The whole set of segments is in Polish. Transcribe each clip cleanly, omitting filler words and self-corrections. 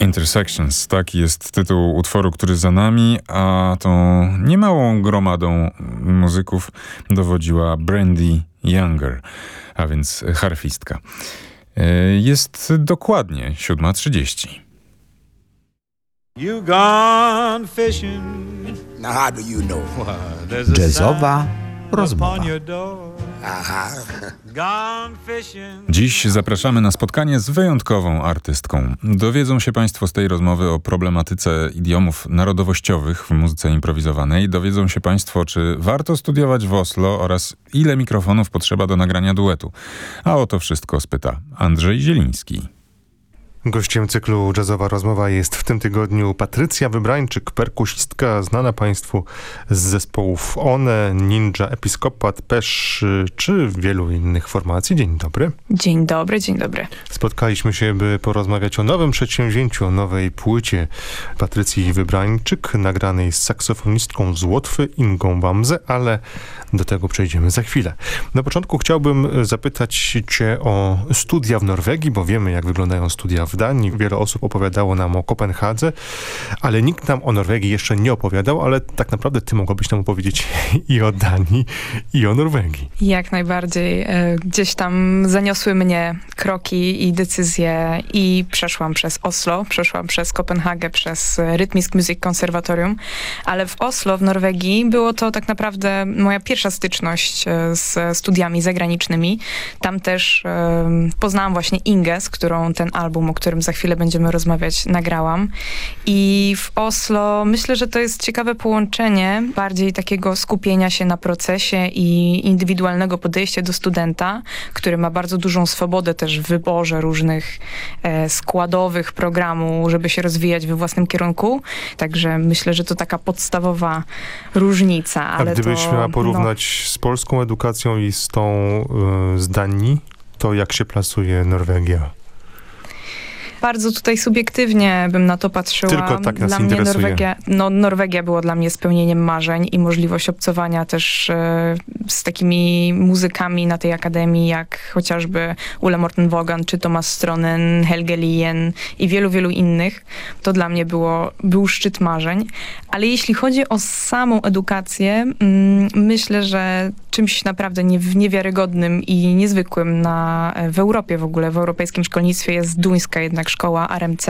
Intersections, taki jest tytuł utworu, który za nami, a tą niemałą gromadą muzyków dowodziła Brandy Younger, a więc harfistka. Jest dokładnie 7:30. You gone fishing. Now how do you know? Jazzowa rozmowa. Aha. Gone fishing. Dziś zapraszamy na spotkanie z wyjątkową artystką. Dowiedzą się Państwo z tej rozmowy o problematyce idiomów narodowościowych w muzyce improwizowanej. Dowiedzą się Państwo, czy warto studiować w Oslo oraz ile mikrofonów potrzeba do nagrania duetu. A o to wszystko spyta Andrzej Zieliński. Gościem cyklu Jazzowa Rozmowa jest w tym tygodniu Patrycja Wybrańczyk, perkusistka znana Państwu z zespołów One, Ninja, Episkopat, Pesz czy wielu innych formacji. Dzień dobry. Dzień dobry, dzień dobry. Spotkaliśmy się, by porozmawiać o nowym przedsięwzięciu, o nowej płycie Patrycji Wybrańczyk, nagranej z saksofonistką z Łotwy, Ingą Bamse, ale do tego przejdziemy za chwilę. Na początku chciałbym zapytać Cię o studia w Norwegii, bo wiemy, jak wyglądają studia w Danii. Wiele osób opowiadało nam o Kopenhadze, ale nikt nam o Norwegii jeszcze nie opowiadał, ale tak naprawdę Ty mogłabyś nam opowiedzieć i o Danii, i o Norwegii. Jak najbardziej. Gdzieś tam zaniosły mnie kroki i decyzje i przeszłam przez Oslo, przeszłam przez Kopenhagę, przez Rytmisk Music Konserwatorium, ale w Oslo, w Norwegii, było to tak naprawdę moja pierwsza styczność z studiami zagranicznymi. Tam też poznałam właśnie Ingę, z którą ten album, o którym za chwilę będziemy rozmawiać, nagrałam. I w Oslo myślę, że to jest ciekawe połączenie bardziej takiego skupienia się na procesie i indywidualnego podejścia do studenta, który ma bardzo dużą swobodę też w wyborze różnych składowych programu, żeby się rozwijać we własnym kierunku. Także myślę, że to taka podstawowa różnica. Ale gdybyś miała porównać z polską edukacją i z tą z Danii, to jak się plasuje Norwegia? Bardzo tutaj subiektywnie bym na to patrzyła. Tylko tak nas dla mnie interesuje. Norwegia była dla mnie spełnieniem marzeń i możliwość obcowania też z takimi muzykami na tej akademii, jak chociażby Ole Morten Wogan, czy Thomas Stronen, Helge Lien i wielu, wielu innych. To dla mnie był szczyt marzeń. Ale jeśli chodzi o samą edukację, myślę, że czymś naprawdę niewiarygodnym i niezwykłym w Europie w ogóle, w europejskim szkolnictwie jest duńska jednak szkoła RMC,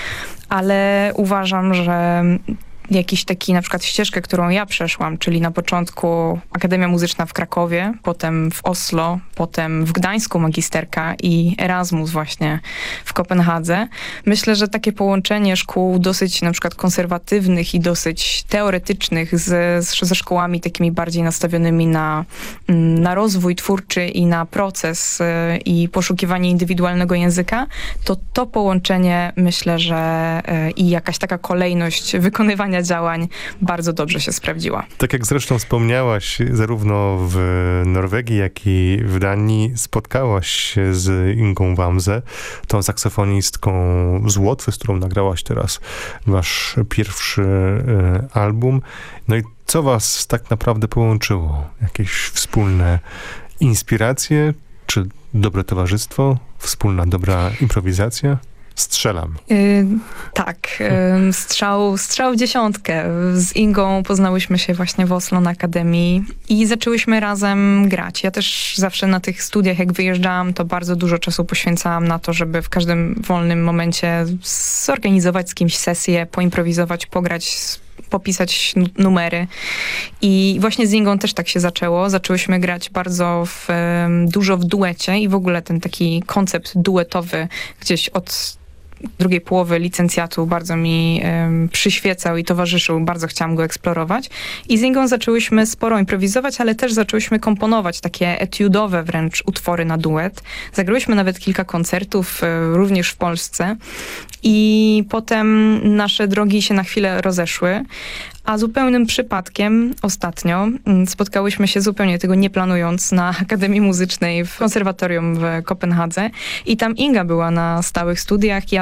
ale uważam, że jakiś taki na przykład ścieżkę, którą ja przeszłam, czyli na początku Akademia Muzyczna w Krakowie, potem w Oslo, potem w Gdańsku magisterka i Erasmus właśnie w Kopenhadze. Myślę, że takie połączenie szkół dosyć na przykład konserwatywnych i dosyć teoretycznych ze szkołami takimi bardziej nastawionymi na rozwój twórczy i na proces i poszukiwanie indywidualnego języka, to połączenie myślę, że i jakaś taka kolejność wykonywania działań bardzo dobrze się sprawdziła. Tak jak zresztą wspomniałaś, zarówno w Norwegii, jak i w Danii spotkałaś się z Ingą Bamse, tą saksofonistką z Łotwy, z którą nagrałaś teraz wasz pierwszy album. No i co was tak naprawdę połączyło? Jakieś wspólne inspiracje, czy dobre towarzystwo? Wspólna dobra improwizacja? Strzelam. Tak, strzał w dziesiątkę. Z Ingą poznałyśmy się właśnie w Oslo na Akademii i zaczęłyśmy razem grać. Ja też zawsze na tych studiach, jak wyjeżdżałam, to bardzo dużo czasu poświęcałam na to, żeby w każdym wolnym momencie zorganizować z kimś sesję, poimprowizować, pograć, popisać numery. I właśnie z Ingą też tak się zaczęło. Zaczęłyśmy grać bardzo dużo w duecie i w ogóle ten taki koncept duetowy gdzieś od drugiej połowy licencjatu bardzo mi przyświecał i towarzyszył. Bardzo chciałam go eksplorować. I z Ingą zaczęłyśmy sporo improwizować, ale też zaczęłyśmy komponować takie etiudowe wręcz utwory na duet. Zagrałyśmy nawet kilka koncertów, również w Polsce. I potem nasze drogi się na chwilę rozeszły. A zupełnym przypadkiem ostatnio spotkałyśmy się zupełnie tego nie planując na Akademii Muzycznej w Konserwatorium w Kopenhadze i tam Inga była na stałych studiach. Ja